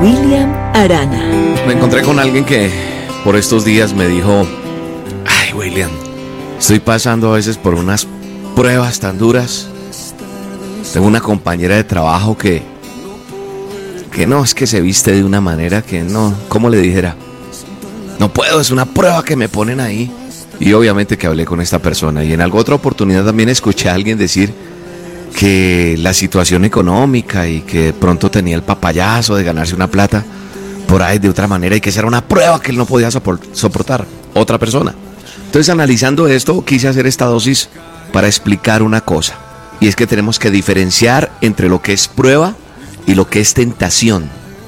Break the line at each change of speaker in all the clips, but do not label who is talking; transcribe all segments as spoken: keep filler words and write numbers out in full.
William Arana.
Me encontré con alguien que por estos días me dijo: ay, William, estoy pasando a veces por unas pruebas tan duras. Tengo una compañera de trabajo que que no, es que se viste de una manera que no, ¿cómo le dijera? No puedo, es una prueba que me ponen ahí. Y obviamente que hablé con esta persona, y en alguna otra oportunidad también escuché a alguien decir que la situación económica y que de pronto tenía el papayazo de ganarse una plata por ahí de otra manera, y que esa era una prueba que él no podía soportar, otra persona. Entonces, analizando esto, quise hacer esta dosis para explicar una cosa, y es que tenemos que diferenciar entre lo que es prueba y lo que es tentación.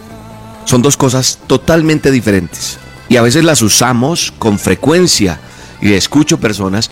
Son dos cosas totalmente diferentes, y a veces las usamos con frecuencia, y escucho personas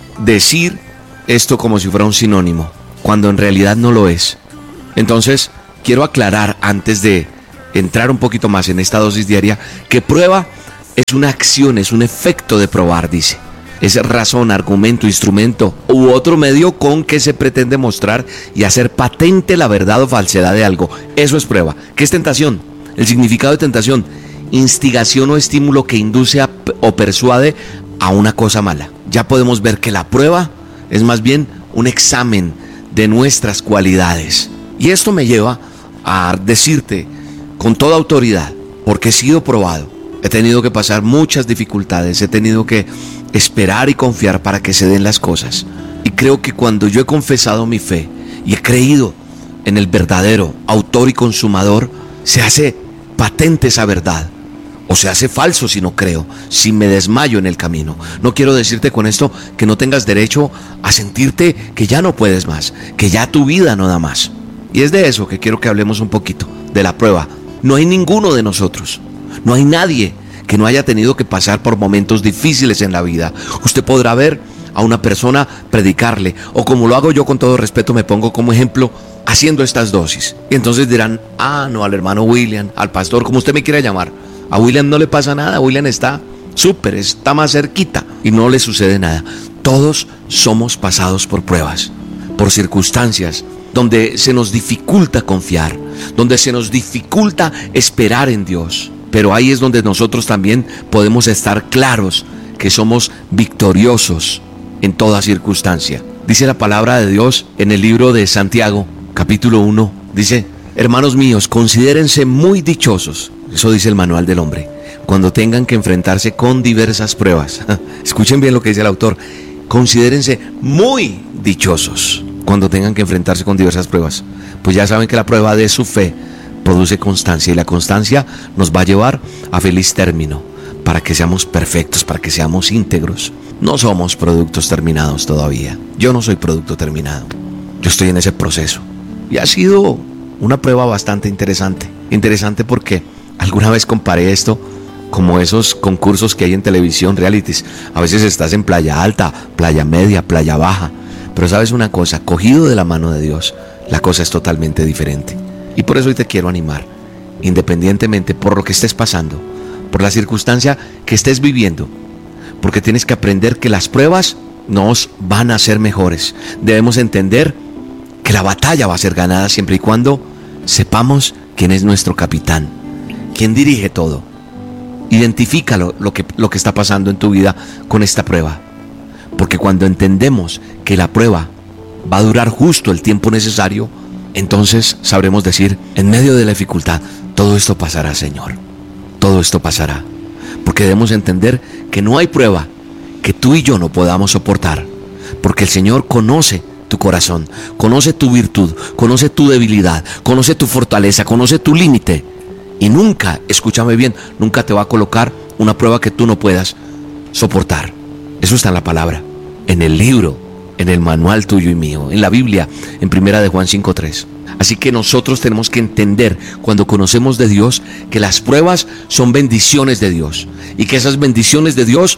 decir esto como si fuera un sinónimo, cuando en realidad no lo es. Entonces, quiero aclarar antes de entrar un poquito más en esta dosis diaria, que prueba es una acción, es un efecto de probar, dice. Es razón, argumento, instrumento u otro medio con que se pretende mostrar y hacer patente la verdad o falsedad de algo. Eso es prueba. ¿Qué es tentación? El significado de tentación: instigación o estímulo que induce a, o persuade a una cosa mala. Ya podemos ver que la prueba es más bien un examen de nuestras cualidades. Y esto me lleva a decirte con toda autoridad, porque he sido probado, he tenido que pasar muchas dificultades, he tenido que esperar y confiar para que se den las cosas. Y creo que cuando yo he confesado mi fe y he creído en el verdadero autor y consumador, se hace patente esa verdad, o se hace falso si no creo, si me desmayo en el camino. No quiero decirte con esto que no tengas derecho a sentirte que ya no puedes más, que ya tu vida no da más. Y es de eso que quiero que hablemos un poquito, de la prueba. No hay ninguno de nosotros, no hay nadie que no haya tenido que pasar por momentos difíciles en la vida. Usted podrá ver a una persona predicarle, o como lo hago yo, con todo respeto me pongo como ejemplo, haciendo estas dosis. Y entonces dirán: ah, no, al hermano William, al pastor, como usted me quiera llamar, a William no le pasa nada, William está súper, está más cerquita y no le sucede nada. Todos somos pasados por pruebas, por circunstancias donde se nos dificulta confiar, donde se nos dificulta esperar en Dios. Pero ahí es donde nosotros también podemos estar claros que somos victoriosos en toda circunstancia. Dice la palabra de Dios en el libro de Santiago, capítulo uno, dice: hermanos míos, considérense muy dichosos, eso dice el manual del hombre, cuando tengan que enfrentarse con diversas pruebas. Escuchen bien lo que dice el autor: considérense muy dichosos cuando tengan que enfrentarse con diversas pruebas, pues ya saben que la prueba de su fe produce constancia, y la constancia nos va a llevar a feliz término, para que seamos perfectos, para que seamos íntegros. No somos productos terminados todavía. Yo no soy producto terminado, yo estoy en ese proceso, y ha sido una prueba bastante interesante. Interesante porque alguna vez comparé esto como esos concursos que hay en televisión, realities. A veces estás en playa alta, playa media, playa baja, pero sabes una cosa, cogido de la mano de Dios, la cosa es totalmente diferente. Y por eso hoy te quiero animar, independientemente por lo que estés pasando, por la circunstancia que estés viviendo, porque tienes que aprender que las pruebas nos van a hacer mejores. Debemos entender que la batalla va a ser ganada siempre y cuando sepamos quién es nuestro capitán, quién dirige todo. Identifícalo lo que, lo que está pasando en tu vida con esta prueba, porque cuando entendemos que la prueba va a durar justo el tiempo necesario, entonces sabremos decir en medio de la dificultad: todo esto pasará, Señor, todo esto pasará. Porque debemos entender que no hay prueba que tú y yo no podamos soportar, porque el Señor conoce tu corazón, conoce tu virtud, conoce tu debilidad, conoce tu fortaleza, conoce tu límite, y nunca, escúchame bien, nunca te va a colocar una prueba que tú no puedas soportar. Eso está en la palabra, en el libro, en el manual tuyo y mío, en la Biblia, en primera de Juan cinco tres. Así que nosotros tenemos que entender, cuando conocemos de Dios, que las pruebas son bendiciones de Dios, y que esas bendiciones de Dios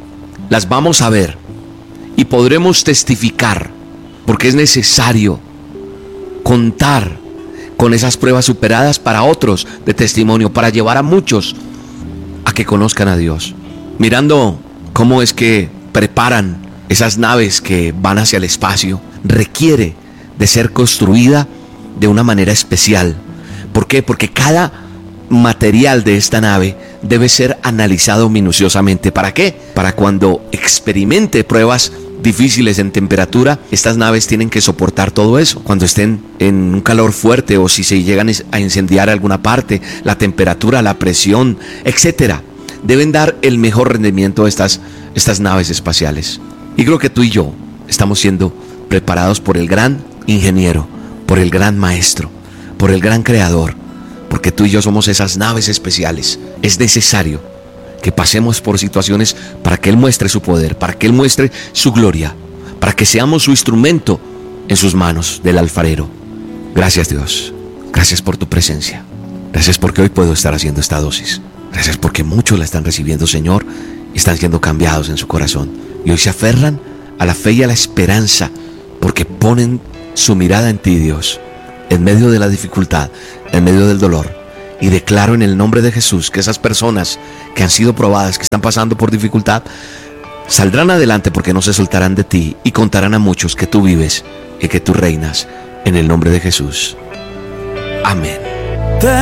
las vamos a ver y podremos testificar, porque es necesario contar con esas pruebas superadas para otros de testimonio, para llevar a muchos a que conozcan a Dios. Mirando cómo es que preparan esas naves que van hacia el espacio, requiere de ser construida de una manera especial. ¿Por qué? Porque cada material de esta nave debe ser analizado minuciosamente. ¿Para qué? Para cuando experimente pruebas difíciles en temperatura, estas naves tienen que soportar todo eso. Cuando estén en un calor fuerte o si se llegan a incendiar alguna parte, la temperatura, la presión, etcétera, deben dar el mejor rendimiento de estas, estas naves espaciales. Y creo que tú y yo estamos siendo preparados por el gran ingeniero, por el gran maestro, por el gran creador, porque tú y yo somos esas naves especiales. Es necesario que pasemos por situaciones para que Él muestre su poder, para que Él muestre su gloria, para que seamos su instrumento en sus manos del alfarero. Gracias, Dios. Gracias por tu presencia. Gracias porque hoy puedo estar haciendo esta dosis. Gracias porque muchos la están recibiendo, Señor, y están siendo cambiados en su corazón. Y hoy se aferran a la fe y a la esperanza porque ponen su mirada en ti, Dios, en medio de la dificultad, en medio del dolor. Y declaro en el nombre de Jesús que esas personas que han sido probadas, que están pasando por dificultad, saldrán adelante porque no se soltarán de ti y contarán a muchos que tú vives y que tú reinas en el nombre de Jesús. Amén.